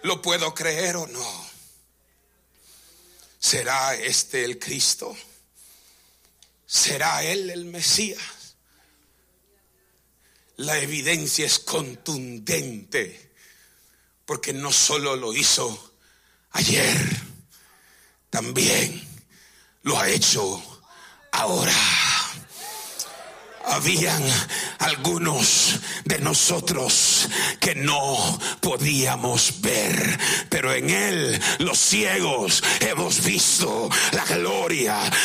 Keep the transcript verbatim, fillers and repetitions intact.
¿Lo puedo creer o no? ¿Será este el Cristo? ¿Será él el Mesías? La evidencia es contundente, porque no solo lo hizo ayer, también lo ha hecho ahora. Habían algunos de nosotros que no podíamos ver, pero en él los ciegos hemos visto la gloria